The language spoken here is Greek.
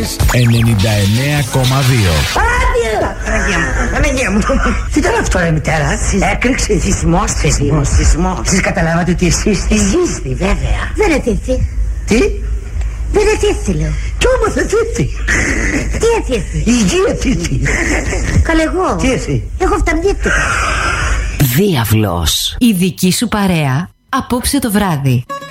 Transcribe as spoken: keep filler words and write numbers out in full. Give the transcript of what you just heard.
Ελλάδας ενενήντα εννέα κόμμα δύο. Παναγία μου, τι ήταν αυτό ρε μητέρα? Έκρηξε σεισμός, σεισμός, σεισμός. Εσείς καταλάβατε ότι εσείς ζήσετε βέβαια? Δεν ετήθη. Τι? Δεν ετήθη λέω. Κι όμως ετήθη. Τι ετήθη? Η γη ετήθη. Καλέ εγώ. Τι εσύ? Εγώ φταμιέτηκα. Διάβλος. Η δική σου παρέα απόψε το βράδυ.